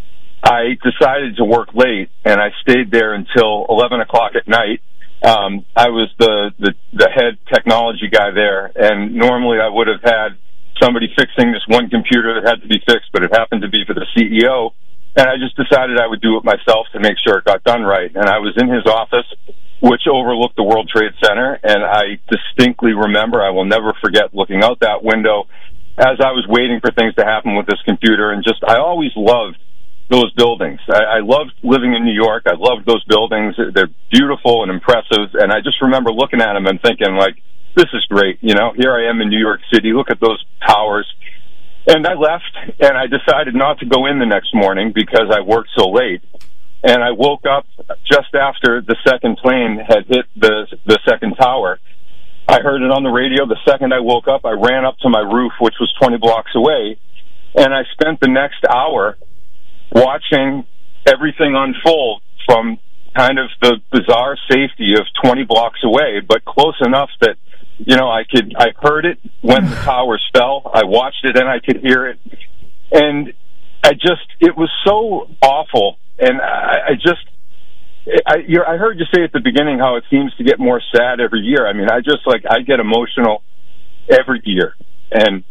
I decided to work late, and I stayed there until eleven o'clock at night. Um, I was the, the, the head technology guy there, and normally I would have had somebody fixing this one computer that had to be fixed, but it happened to be for the C E O, and I just decided I would do it myself to make sure it got done right. And I was in his office, which overlooked the World Trade Center, and I distinctly remember, I will never forget looking out that window as I was waiting for things to happen with this computer, and just, I always loved those buildings. I, I loved living in New York. I loved those buildings. They're beautiful and impressive, and I just remember looking at them and thinking, like, this is great, you know, here I am in New York City, look at those towers. And I left, and I decided not to go in the next morning because I worked so late. And I woke up just after the second plane had hit the the second tower. I heard it on the radio. The second I woke up, I ran up to my roof, which was twenty blocks away, and I spent the next hour watching everything unfold from kind of the bizarre safety of twenty blocks away, but close enough that, you know, I could, I heard it when the towers fell. I watched it and I could hear it. And I just, it was so awful. And I, I just, I, you're, I heard you say at the beginning how it seems to get more sad every year. I mean, I just, like, I get emotional every year. And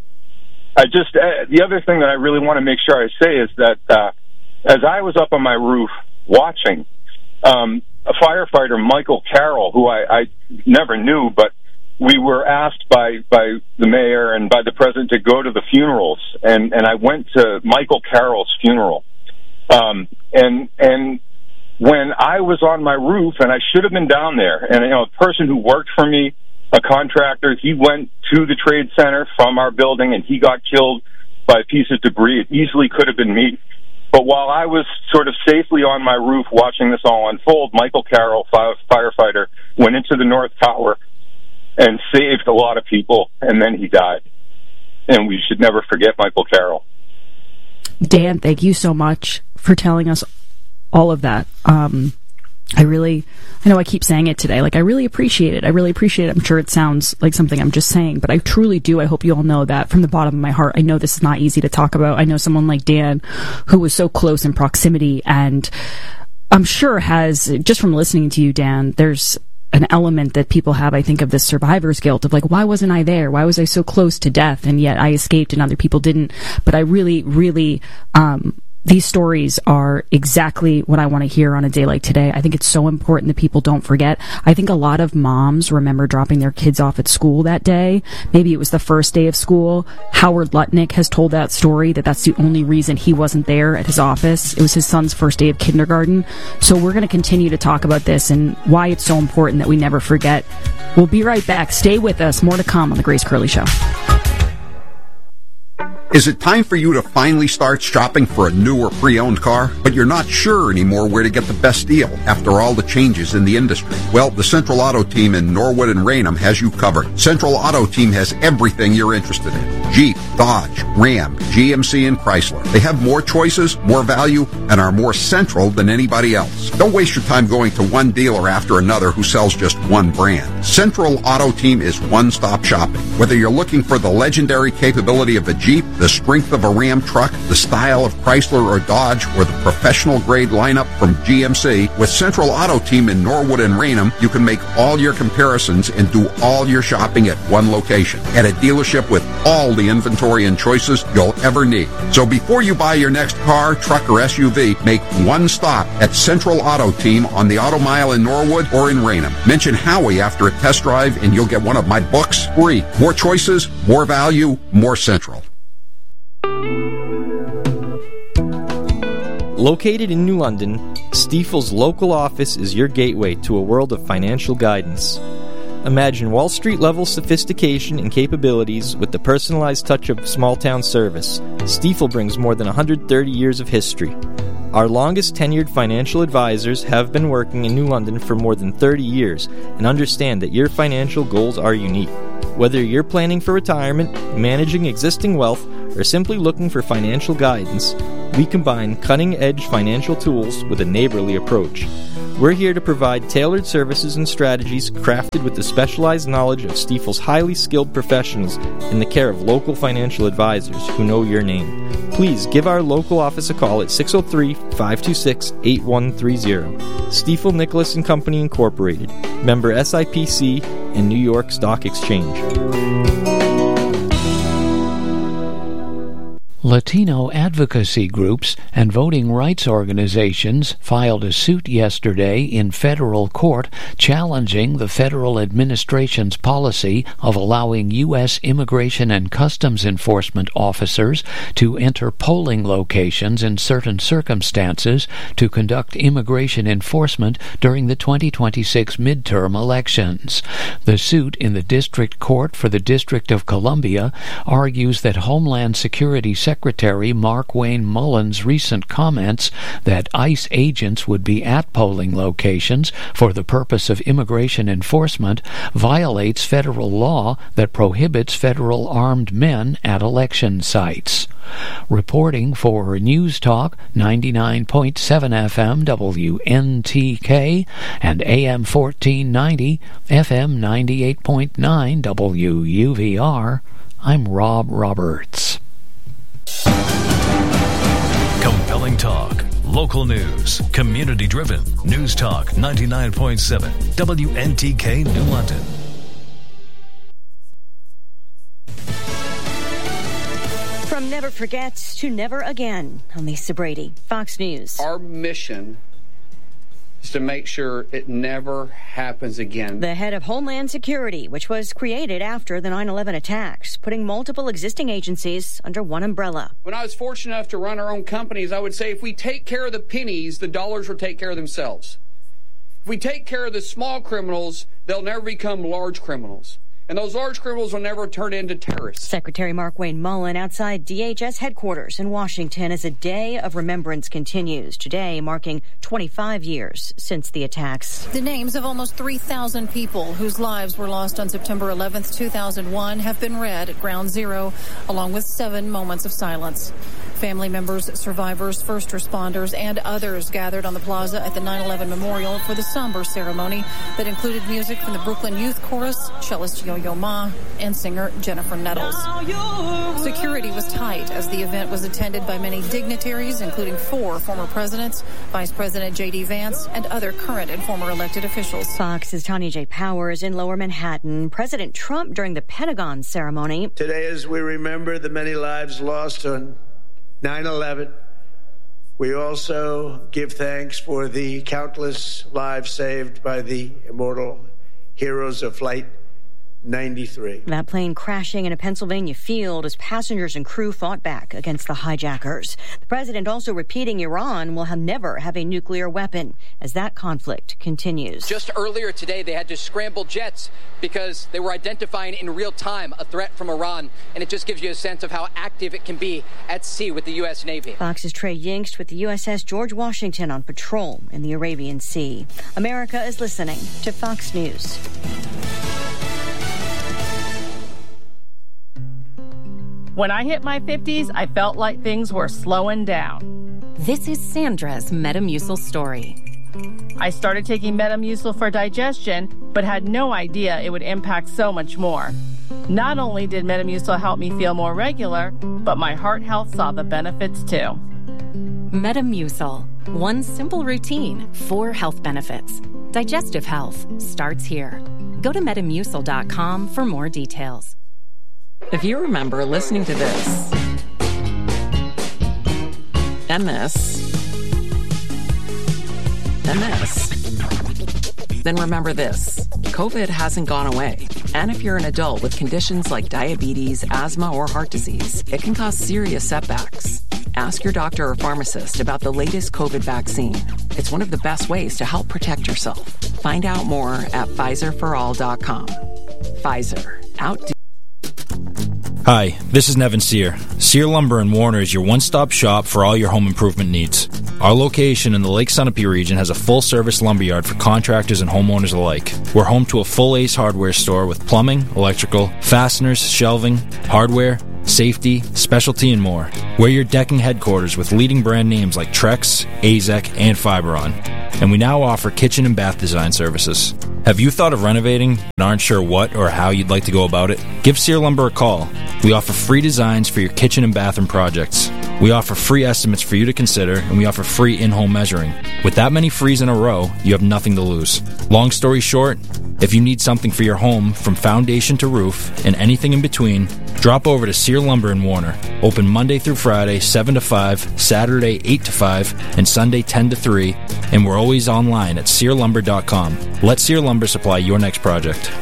I just, uh, the other thing that I really want to make sure I say is that, uh, as I was up on my roof watching, um, a firefighter, Michael Carroll, who I, I never knew, but we were asked by, by the mayor and by the president to go to the funerals, and, and I went to Michael Carroll's funeral. Um, and, and when I was on my roof, and I should have been down there, and, you know, a person who worked for me, a contractor, he went to the Trade Center from our building, and he got killed by a piece of debris. It easily could have been me. But while I was sort of safely on my roof watching this all unfold, Michael Carroll, firefighter, went into the North Tower and saved a lot of people, and then he died. And we should never forget Michael Carroll. Dan, thank you so much for telling us all of that. Um, I really, I know I keep saying it today, like, I really appreciate it. I really appreciate it. I'm sure it sounds like something I'm just saying, but I truly do. I hope you all know that from the bottom of my heart. I know this is not easy to talk about. I know someone like Dan, who was so close in proximity, and I'm sure has, just from listening to you, Dan, there's an element that people have, I think, of this survivor's guilt of, like, why wasn't I there? Why was I so close to death and yet I escaped and other people didn't? But I really, really, um, these stories are exactly what I want to hear on a day like today. I think it's so important that people don't forget. I think a lot of moms remember dropping their kids off at school that day. Maybe it was the first day of school. Howard Lutnick has told that story, that that's the only reason he wasn't there at his office. It was his son's first day of kindergarten. So we're going to continue to talk about this and why it's so important that we never forget. We'll be right back. Stay with us. More to come on The Grace Curley Show. Is it time for you to finally start shopping for a new or pre-owned car, but you're not sure anymore where to get the best deal after all the changes in the industry? Well, the Central Auto Team in Norwood and Raynham has you covered. Central Auto Team has everything you're interested in. Jeep, Dodge, Ram, G M C, and Chrysler. They have more choices, more value, and are more central than anybody else. Don't waste your time going to one dealer after another who sells just one brand. Central Auto Team is one-stop shopping. Whether you're looking for the legendary capability of a Jeep, the strength of a Ram truck, the style of Chrysler or Dodge, or the professional-grade lineup from G M C, with Central Auto Team in Norwood and Raynham, you can make all your comparisons and do all your shopping at one location, at a dealership with all the inventory and choices you'll ever need. So before you buy your next car, truck, or S U V, make one stop at Central Auto Team on the Auto Mile in Norwood or in Raynham. Mention Howie after a test drive and you'll get one of my books free. More choices, more value, more Central. Located in New London, Stifel's local office is your gateway to a world of financial guidance. Imagine Wall Street-level sophistication and capabilities with the personalized touch of small-town service. Stifel brings more than one hundred thirty years of history. Our longest-tenured financial advisors have been working in New London for more than thirty years and understand that your financial goals are unique. Whether you're planning for retirement, managing existing wealth, or simply looking for financial guidance, we combine cutting-edge financial tools with a neighborly approach. We're here to provide tailored services and strategies crafted with the specialized knowledge of Stifel's highly skilled professionals in the care of local financial advisors who know your name. Please give our local office a call at six oh three, five two six, eight one three zero. Stifel Nicholas and Company Incorporated, member S I P C and New York Stock Exchange. Latino advocacy groups and voting rights organizations filed a suit yesterday in federal court challenging the federal administration's policy of allowing U S Immigration and Customs Enforcement officers to enter polling locations in certain circumstances to conduct immigration enforcement during the twenty twenty-six midterm elections. The suit in the District Court for the District of Columbia argues that Homeland Security Secretary Mark Wayne Mullen's recent comments that ICE agents would be at polling locations for the purpose of immigration enforcement violates federal law that prohibits federal armed men at election sites. Reporting for News Talk ninety-nine point seven F M W N T K and A M fourteen ninety F M ninety-eight point nine W U V R, I'm Rob Roberts. Compelling talk, local news, community-driven. News Talk ninety-nine point seven W N T K New London. From Never Forget to Never Again, I'm Lisa Brady, Fox News. Our mission is to make sure it never happens again. The head of Homeland Security, which was created after the nine eleven attacks, putting multiple existing agencies under one umbrella. When I was fortunate enough to run our own companies, I would say if we take care of the pennies, the dollars will take care of themselves. If we take care of the small criminals, they'll never become large criminals. And those large criminals will never turn into terrorists. Secretary Mark Wayne Mullen outside D H S headquarters in Washington as a day of remembrance continues. Today marking twenty-five years since the attacks. The names of almost three thousand people whose lives were lost on September eleventh, two thousand one have been read at Ground Zero, along with seven moments of silence. Family members, survivors, first responders, and others gathered on the plaza at the nine eleven Memorial for the somber ceremony that included music from the Brooklyn Youth Chorus, cellist Yo-Yo Ma, and singer Jennifer Nettles. Security was tight as the event was attended by many dignitaries, including four former presidents, Vice President J D Vance, and other current and former elected officials. Fox's Tanya J. Powers in Lower Manhattan. President Trump during the Pentagon ceremony. Today, as we remember the many lives lost on nine eleven, we also give thanks for the countless lives saved by the immortal heroes of Flight ninety-three. That plane crashing in a Pennsylvania field as passengers and crew fought back against the hijackers. The president also repeating Iran will have never have a nuclear weapon as that conflict continues. Just earlier today, they had to scramble jets because they were identifying in real time a threat from Iran, and it just gives you a sense of how active it can be at sea with the U S Navy. Fox's Trey Yingst with the U S S George Washington on patrol in the Arabian Sea. America is listening to Fox News. When I hit my fifties, I felt like things were slowing down. This is Sandra's Metamucil story. I started taking Metamucil for digestion, but had no idea it would impact so much more. Not only did Metamucil help me feel more regular, but my heart health saw the benefits too. Metamucil. One simple routine, four health benefits. Digestive health starts here. Go to metamucil dot com for more details. If you remember listening to this and this and this, then remember this. COVID hasn't gone away. And if you're an adult with conditions like diabetes, asthma, or heart disease, it can cause serious setbacks. Ask your doctor or pharmacist about the latest COVID vaccine. It's one of the best ways to help protect yourself. Find out more at Pfizer for all dot com. Pfizer. Outdo. Hi, this is Nevin Sear. Sear Lumber in Warner is your one-stop shop for all your home improvement needs. Our location in the Lake Sunapee region has a full-service lumberyard for contractors and homeowners alike. We're home to a full Ace Hardware store with plumbing, electrical, fasteners, shelving, hardware, safety, specialty, and more. We're your decking headquarters with leading brand names like Trex, Azek, and Fiberon. And we now offer kitchen and bath design services. Have you thought of renovating and aren't sure what or how you'd like to go about it? Give Sear Lumber a call. We offer free designs for your kitchen and bathroom projects. We offer free estimates for you to consider, and we offer free in-home measuring. With that many frees in a row, you have nothing to lose. Long story short, if you need something for your home from foundation to roof and anything in between, drop over to Sear Lumber in Warner. Open Monday through Friday, seven to five, Saturday, eight to five, and Sunday, ten to three, and we're always online at sear lumber dot com. Let Sear Lumber supply your next project.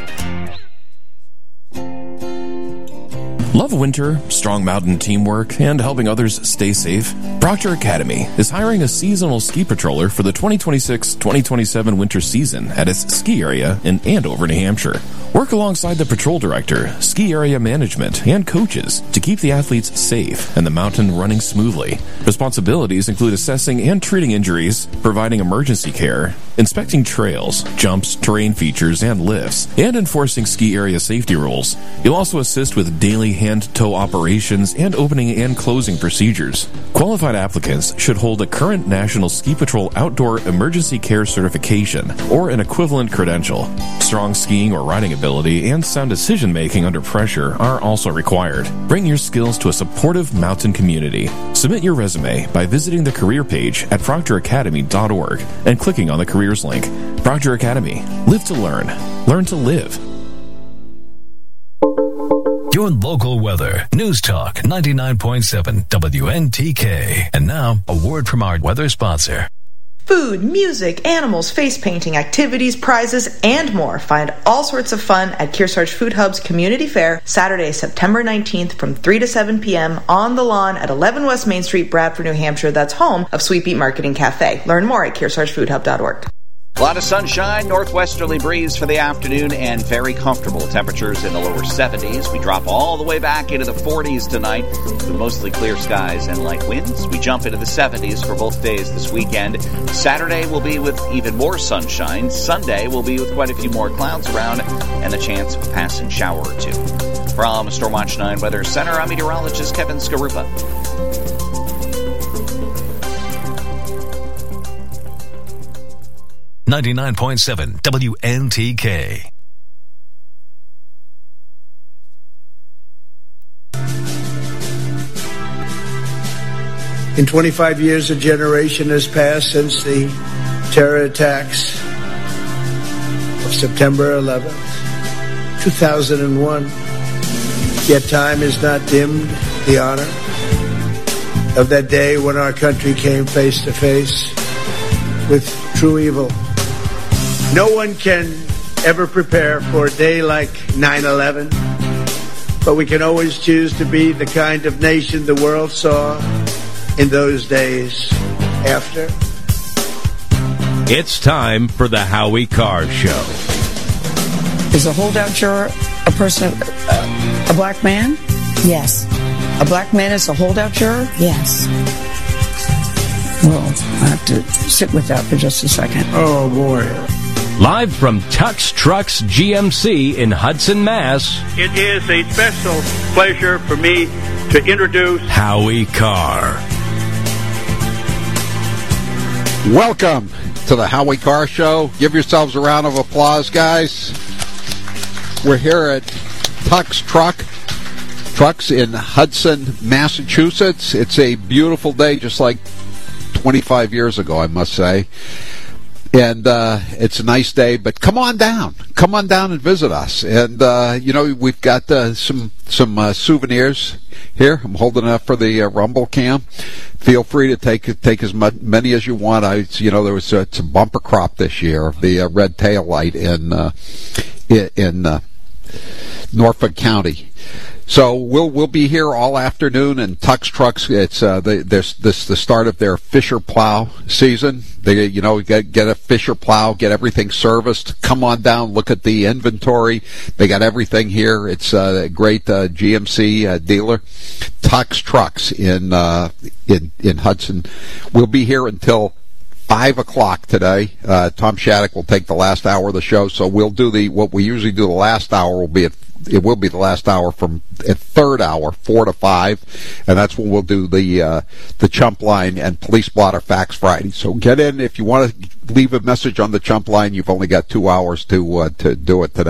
Love winter, strong mountain teamwork, and helping others stay safe? Proctor Academy is hiring a seasonal ski patroller for the twenty twenty-six twenty twenty-seven winter season at its ski area in Andover, New Hampshire. Work alongside the patrol director, ski area management, and coaches to keep the athletes safe and the mountain running smoothly. Responsibilities include assessing and treating injuries, providing emergency care, inspecting trails, jumps, terrain features, and lifts, and enforcing ski area safety rules. You'll also assist with daily hand-tow operations and opening and closing procedures. Qualified applicants should hold a current National Ski Patrol Outdoor Emergency Care Certification or an equivalent credential. Strong skiing or riding ability and sound decision-making under pressure are also required. Bring your skills to a supportive mountain community. Submit your resume by visiting the career page at proctor academy dot org and clicking on the careers link. Proctor Academy. Live to learn. Learn to live. Your local weather. News Talk ninety-nine point seven W N T K. And now, a word from our weather sponsor. Food, music, animals, face painting, activities, prizes, and more. Find all sorts of fun at Kearsarge Food Hub's Community Fair, Saturday, September nineteenth from three to seven p.m. on the lawn at eleven West Main Street, Bradford, New Hampshire. That's home of Sweet Beet Marketing Cafe. Learn more at kearsarge food hub dot org. A lot of sunshine, northwesterly breeze for the afternoon, and very comfortable temperatures in the lower seventies. We drop all the way back into the forties tonight with mostly clear skies and light winds. We jump into the seventies for both days this weekend. Saturday will be with even more sunshine. Sunday will be with quite a few more clouds around and the chance of a passing shower or two. From Stormwatch nine Weather Center, I'm meteorologist Kevin Skarupa. ninety-nine point seven W N T K. In twenty-five years, a generation has passed since the terror attacks of September eleventh, two thousand one. Yet time has not dimmed the honor of that day when our country came face to face with true evil. No one can ever prepare for a day like nine eleven, but we can always choose to be the kind of nation the world saw in those days after. It's time for the Howie Carr Show. Is a holdout juror a person, uh, a black man? Yes. A black man is a holdout juror? Yes. Well, I have to sit with that for just a second. Oh, boy. Live from Tux Trucks G M C in Hudson, Mass. It is a special pleasure for me to introduce Howie Carr. Welcome to to the Howie Carr Show. Give yourselves a round of applause, guys. We're here at Tuck's Truck Trucks in Hudson, Massachusetts. It's a beautiful day, just like twenty-five years ago, I must say. And uh, it's a nice day, but come on down. Come on down and visit us. And, uh, you know, we've got uh, some some uh, souvenirs here. I'm holding it up for the uh, Rumble Cam. Feel free to take take as much, many as you want. I, you know, there was a, it's a bumper crop this year, the uh, red tail light in, uh, in uh, Norfolk County. So we'll we'll be here all afternoon in Tuck's Trucks. It's uh, the, there's this the start of their Fisher plow season. They you know get get a Fisher plow, get everything serviced. Come on down, look at the inventory. They got everything here. It's a great uh, G M C uh, dealer. Tuck's Trucks in uh, in in Hudson. We'll be here until five o'clock today. Uh, Tom Shattuck will take the last hour of the show, so we'll do the what we usually do. The last hour will be at It will be the last hour from a third hour, four to five, and that's when we'll do the uh, the Chump Line and Police Blotter Facts Friday. So get in if you want to leave a message on the Chump Line. You've only got two hours to uh, to do it today.